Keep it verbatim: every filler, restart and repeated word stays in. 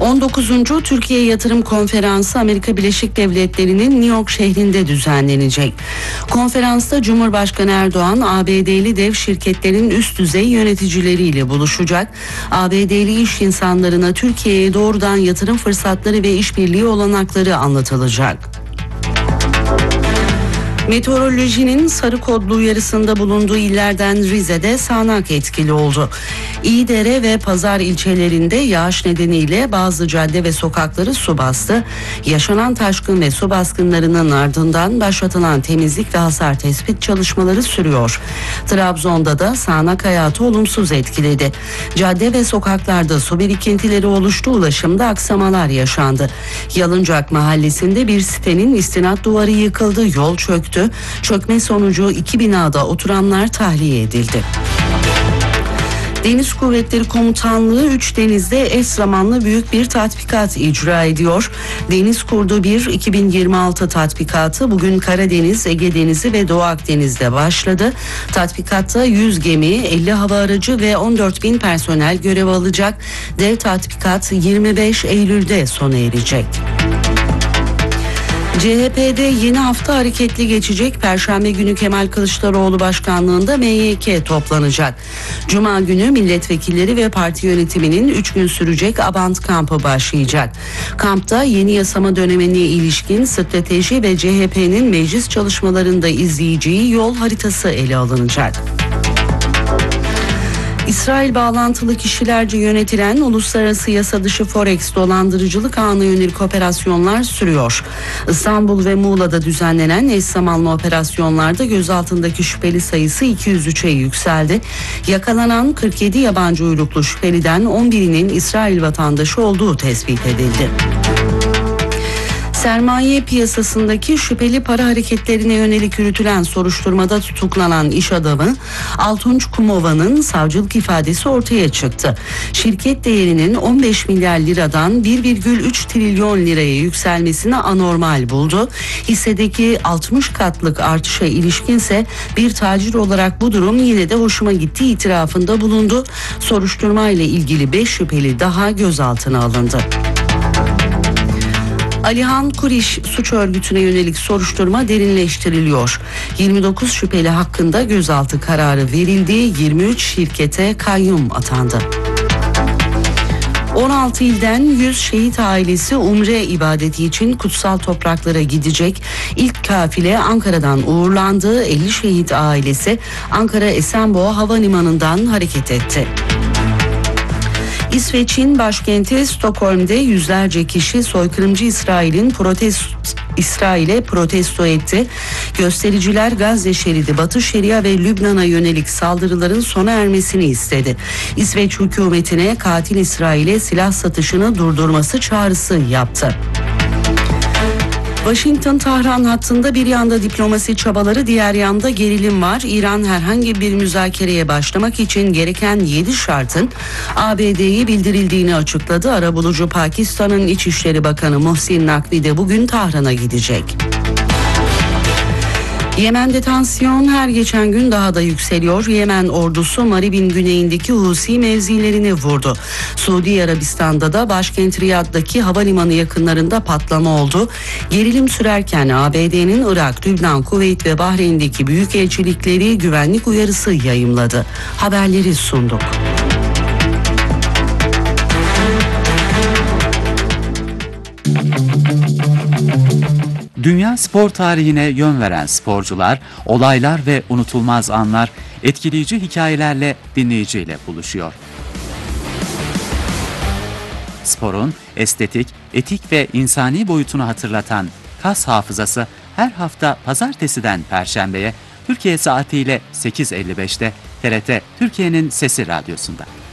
on dokuzuncu Türkiye Yatırım Konferansı Amerika Birleşik Devletleri'nin New York şehrinde düzenlenecek. Konferansta Cumhurbaşkanı Erdoğan, A B D'li dev şirketlerin üst düzey yöneticileriyle buluşacak. A B D'li iş insanlarına Türkiye'ye doğrudan yatırım fırsatları ve işbirliği olanakları anlatılacak. Meteorolojinin sarı kodlu uyarısında bulunduğu illerden Rize'de sağanak etkili oldu. İyidere ve Pazar ilçelerinde yağış nedeniyle bazı cadde ve sokakları su bastı. Yaşanan taşkın ve su baskınlarının ardından başlatılan temizlik ve hasar tespit çalışmaları sürüyor. Trabzon'da da sağanak hayatı olumsuz etkiledi. Cadde ve sokaklarda su birikintileri oluştu, ulaşımda aksamalar yaşandı. Yalıncak mahallesinde bir sitenin istinat duvarı yıkıldı, yol çöktü. Çökme sonucu iki binada oturanlar tahliye edildi. Deniz Kuvvetleri Komutanlığı üç denizde eş zamanlı büyük bir tatbikat icra ediyor. Deniz Kurdu bir iki bin yirmi altı tatbikatı bugün Karadeniz, Ege Denizi ve Doğu Akdeniz'de başladı. Tatbikatta yüz gemi, elli hava aracı ve on dört bin personel görev alacak. Dev tatbikat yirmi beş Eylül'de sona erecek. C H P'de yeni hafta hareketli geçecek. Perşembe günü Kemal Kılıçdaroğlu başkanlığında M Y K toplanacak. Cuma günü milletvekilleri ve parti yönetiminin üç gün sürecek Abant kampı başlayacak. Kampta yeni yasama dönemine ilişkin strateji ve C H P'nin meclis çalışmalarında izleyeceği yol haritası ele alınacak. İsrail bağlantılı kişilerce yönetilen uluslararası yasa dışı Forex dolandırıcılık ağına yönelik operasyonlar sürüyor. İstanbul ve Muğla'da düzenlenen eş zamanlı operasyonlarda gözaltındaki şüpheli sayısı iki yüz üçe yükseldi. Yakalanan kırk yedi yabancı uyruklu şüpheliden on birinin İsrail vatandaşı olduğu tespit edildi. Sermaye piyasasındaki şüpheli para hareketlerine yönelik yürütülen soruşturmada tutuklanan iş adamı Altunç Kumova'nın savcılık ifadesi ortaya çıktı. Şirket değerinin on beş milyar liradan bir virgül üç trilyon liraya yükselmesini anormal buldu. Hissedeki altmış katlık artışa ilişkinse bir tacir olarak bu durum yine de hoşuma gittiği itirafında bulundu. Soruşturma ile ilgili beş şüpheli daha gözaltına alındı. Alihan Kuriş suç örgütüne yönelik soruşturma derinleştiriliyor. yirmi dokuz şüpheli hakkında gözaltı kararı verildi. yirmi üç şirkete kayyum atandı. on altı ilden yüz şehit ailesi umre ibadeti için kutsal topraklara gidecek. İlk kafile Ankara'dan uğurlandı. elli şehit ailesi Ankara Esenboğa Havalimanı'ndan hareket etti. İsveç'in başkenti Stockholm'de yüzlerce kişi soykırımcı İsrail'in protesto İsrail'e protesto etti. Göstericiler Gazze şeridi, Batı Şeria ve Lübnan'a yönelik saldırıların sona ermesini istedi. İsveç hükümetine katil İsrail'e silah satışını durdurması çağrısı yaptı. Washington-Tahran hattında bir yanda diplomasi çabaları, diğer yanda gerilim var. İran herhangi bir müzakereye başlamak için gereken yedi şartın A B D'ye bildirildiğini açıkladı. Arabulucu Pakistan'ın İçişleri Bakanı Muhsin Nakvi de bugün Tahran'a gidecek. Yemen'de tansiyon her geçen gün daha da yükseliyor. Yemen ordusu Maribin güneyindeki Husi mevzilerini vurdu. Suudi Arabistan'da da başkent Riyad'daki havalimanı yakınlarında patlama oldu. Gerilim sürerken A B D'nin Irak, Lübnan, Kuveyt ve Bahreyn'deki büyükelçilikleri güvenlik uyarısı yayımladı. Haberleri sunduk. Dünya spor tarihine yön veren sporcular, olaylar ve unutulmaz anlar, etkileyici hikayelerle dinleyiciyle buluşuyor. Sporun estetik, etik ve insani boyutunu hatırlatan Kas Hafızası her hafta pazartesiden perşembeye Türkiye saatiyle sekiz elli beşte T R T Türkiye'nin Sesi Radyosu'nda.